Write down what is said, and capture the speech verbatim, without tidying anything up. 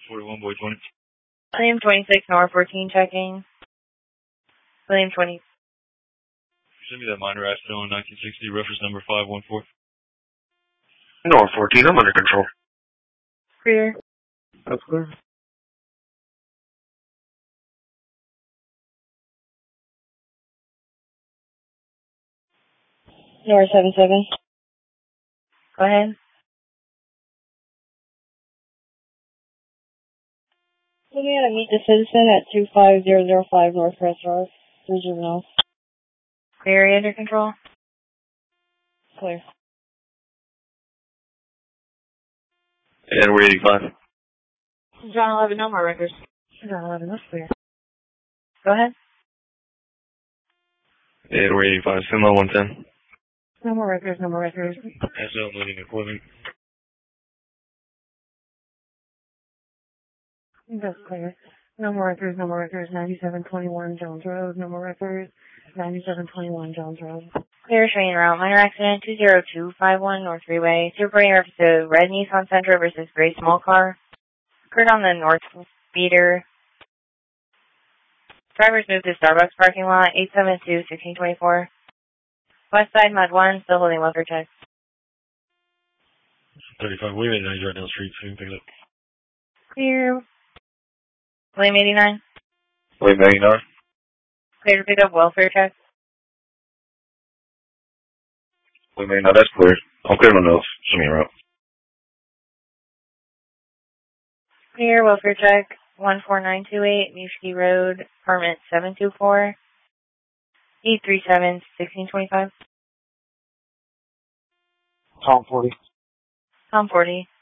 forty-one, boy twenty. William twenty-six, Nor fourteen checking. William twenty. Send me that minor accident on nineteen sixty, reference number five one four. Nor fourteen, I'm under control. Clear. That's clear. Nor seven seven. Go ahead. We're going to meet the citizen at two five zero zero five Northwest Road, three juveniles. Clear, area under control? Clear. And we're eighty-five. John eleven, no more records. John eleven, that's clear. Go ahead. And we're eighty-five. Simo one ten. No more records, no more records. S L moving equipment. That's clear. No more records, no more records. ninety-seven twenty-one Jones Road, no more records. ninety-seven twenty-one Jones Road. Clear train route. Minor accident two zero two five one North Freeway. Superbrain reference to red Nissan Sentra versus gray small car. Occurred on the north speeder. Drivers moved to Starbucks parking lot. eight seven two, sixteen twenty-four. West side, Mud one, still holding welfare check. thirty-five, William eighty-nine, right down the street, so you can pick it up. Clear. William eighty-nine. William eighty-nine. Clear to pick up welfare check. William eighty-nine, that's clear. I'm clear on those. Send me around. Clear, welfare check. one four nine two eight, Mushki Road, apartment seven two four. eight three seven, sixteen twenty-five. Tom forty. Tom forty.